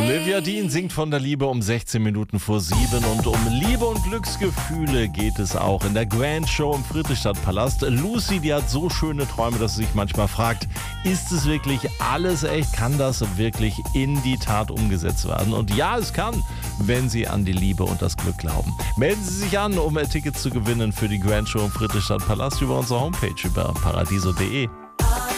Olivia Dean singt von der Liebe um 16 Minuten vor 7 und um Liebe und Glücksgefühle geht es auch in der Grand Show im Friedrichstadtpalast. Lucy, die hat so schöne Träume, dass sie sich manchmal fragt, ist es wirklich alles echt? Kann das wirklich in die Tat umgesetzt werden? Und ja, es kann, wenn Sie an die Liebe und das Glück glauben. Melden Sie sich an, um Tickets zu gewinnen für die Grand Show im Friedrichstadtpalast über unsere Homepage über paradiso.de.